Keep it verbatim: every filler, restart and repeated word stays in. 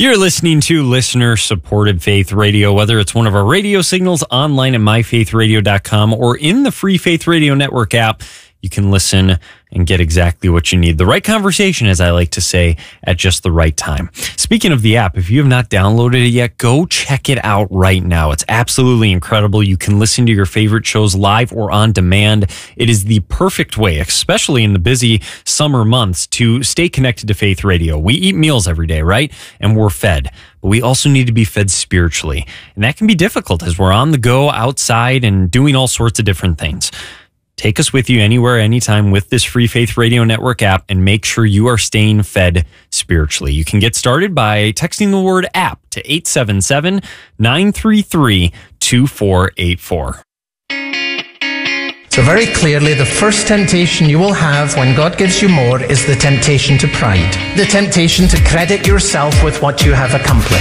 You're listening to listener-supported Faith Radio, whether it's one of our radio signals online at my faith radio dot com or in the free Faith Radio Network app. You can listen and get exactly what you need. The right conversation, as I like to say, at just the right time. Speaking of the app, if you have not downloaded it yet, go check it out right now. It's absolutely incredible. You can listen to your favorite shows live or on demand. It is the perfect way, especially in the busy summer months, to stay connected to Faith Radio. We eat meals every day, right? And we're fed. But we also need to be fed spiritually. And that can be difficult as we're on the go outside and doing all sorts of different things. Take us with you anywhere, anytime with this free Faith Radio Network app and make sure you are staying fed spiritually. You can get started by texting the word app to eight seven seven, nine three three, two four eight four. So very clearly, the first temptation you will have when God gives you more is the temptation to pride. The temptation to credit yourself with what you have accomplished.